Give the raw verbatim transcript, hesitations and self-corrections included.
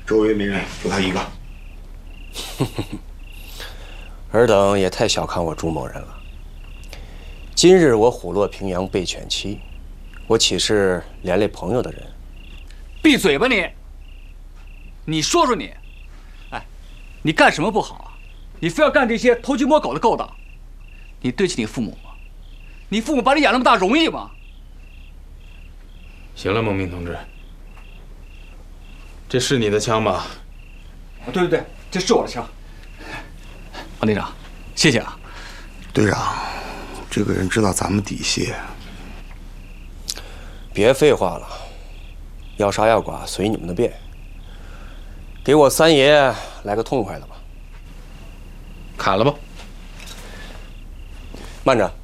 周围没人，就他一个。 尔等也太小看我朱某人了。今日我虎落平阳被犬欺，我岂是连累朋友的人？ 闭嘴吧你！你说说你，哎，你干什么不好啊？你非要干这些偷鸡摸狗的勾当？你对得起你父母吗？你父母把你养那么大容易吗？ 行了，孟明同志，这是你的枪吧？ 啊，对对对，这是我的枪。王队长，谢谢啊。 队长，这个人知道咱们底细。 别废话了，要杀要剐随你们的便。给我三爷来个痛快的吧。 砍了吧。 慢着。